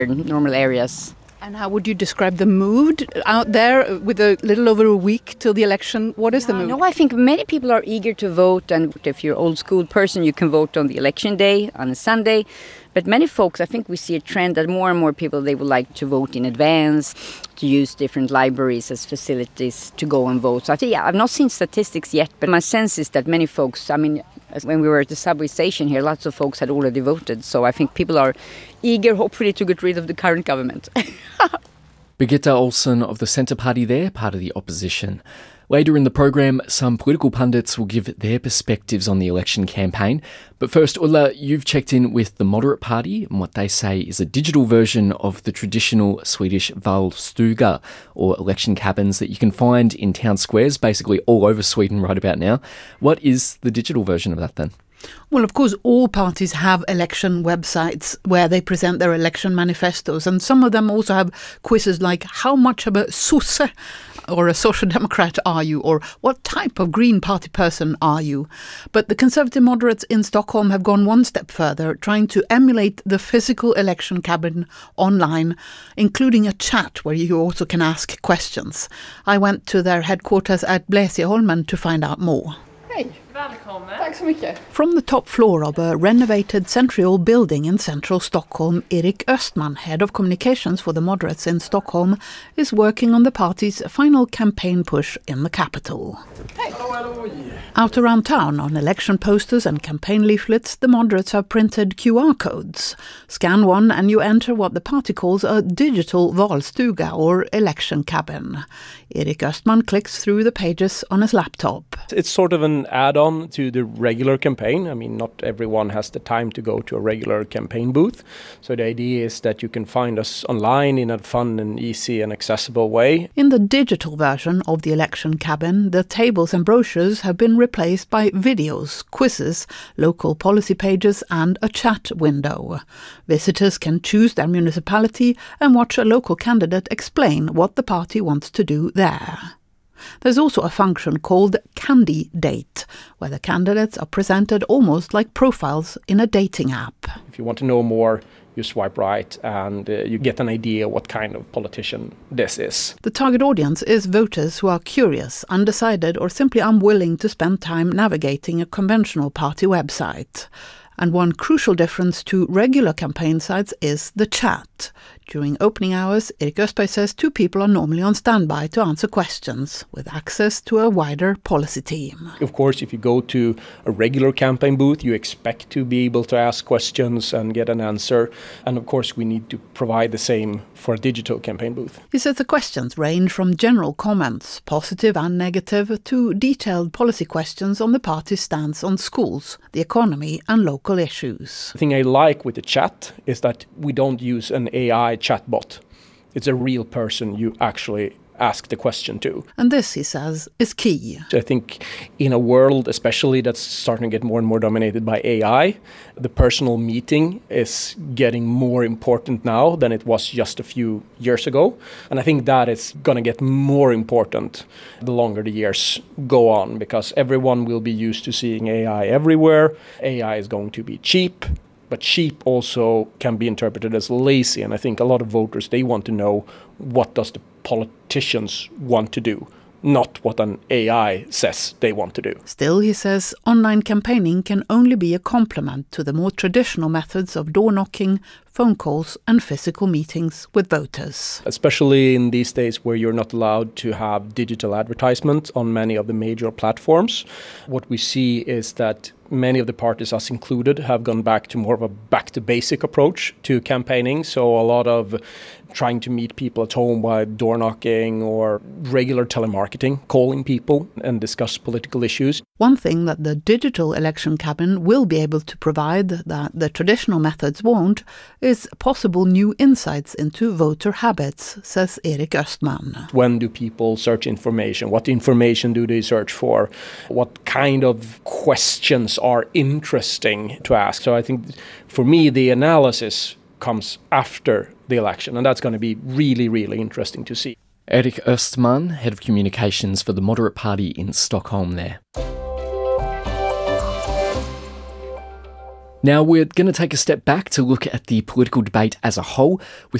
normal areas. And how would you describe the mood out there with a little over a week till the election? What is the mood? No, I think many people are eager to vote, and if you're an old school person, you can vote on the election day, on a Sunday. But many folks, I think we see a trend that more and more people, they would like to vote in advance, to use different libraries as facilities to go and vote. So I think, I've not seen statistics yet, but my sense is that many folks, when we were at the subway station here, lots of folks had already voted. So I think people are eager, hopefully, to get rid of the current government. Birgitta Olsen of the Centre Party there, part of the opposition. Later in the program, some political pundits will give their perspectives on the election campaign. But first, Ulla, you've checked in with the Moderate Party and what they say is a digital version of the traditional Swedish valstuga, or election cabins that you can find in town squares, basically all over Sweden right about now. What is the digital version of that then? Well, of course, all parties have election websites where they present their election manifestos, and some of them also have quizzes like how much of a sosse or a social democrat are you, or what type of Green Party person are you? But the Conservative moderates in Stockholm have gone one step further, trying to emulate the physical election cabin online, including a chat where you also can ask questions. I went to their headquarters at Bläsieholmen to find out more. Hej! Välkommen! Tack så mycket! From the top floor of a renovated century-old building in central Stockholm, Erik Östman, head of communications for the moderates in Stockholm, is working on the party's final campaign push in the capital. Hej! Out around town, on election posters and campaign leaflets, the moderates have printed QR codes. Scan one and you enter what the party calls a digital valstuga, or election cabin. Erik Östman clicks through the pages on his laptop. It's sort of an add-on to the regular campaign. I mean, not everyone has the time to go to a regular campaign booth. So the idea is that you can find us online in a fun and easy and accessible way. In the digital version of the election cabin, the tables and brochures have been replaced by videos, quizzes, local policy pages and a chat window. Visitors can choose their municipality and watch a local candidate explain what the party wants to do there. There's also a function called Candidate, where the candidates are presented almost like profiles in a dating app. If you want to know more, you swipe right and you get an idea what kind of politician this is. The target audience is voters who are curious, undecided or simply unwilling to spend time navigating a conventional party website. And one crucial difference to regular campaign sites is the chat. During opening hours, Erik Östberg says 2 people are normally on standby to answer questions, with access to a wider policy team. Of course, if you go to a regular campaign booth, you expect to be able to ask questions and get an answer. And of course, we need to provide the same for a digital campaign booth. He says the questions range from general comments, positive and negative, to detailed policy questions on the party's stance on schools, the economy and local issues. The thing I like with the chat is that we don't use an AI chatbot. It's a real person you actually ask the question to. And this, he says, is key. I think in a world especially that's starting to get more and more dominated by AI, the personal meeting is getting more important now than it was just a few years ago. And I think that is going to get more important the longer the years go on, because everyone will be used to seeing AI everywhere. AI is going to be cheap. But cheap also can be interpreted as lazy. And I think a lot of voters, they want to know what does the politicians want to do, not what an AI says they want to do. Still, he says, online campaigning can only be a complement to the more traditional methods of door knocking, phone calls and physical meetings with voters. Especially in these days where you're not allowed to have digital advertisement on many of the major platforms, what we see is that many of the parties, us included, have gone back to more of a back-to-basic approach to campaigning. So a lot of trying to meet people at home by door knocking or regular telemarketing, calling people and discuss political issues. One thing that the digital election cabin will be able to provide that the traditional methods won't is possible new insights into voter habits, says Erik Östman. When do people search information? What information do they search for? What kind of questions are interesting to ask? So I think for me, the analysis comes after the election, and that's going to be really, really interesting to see. Erik Östman, head of communications for the Moderate Party in Stockholm there. Now we're going to take a step back to look at the political debate as a whole with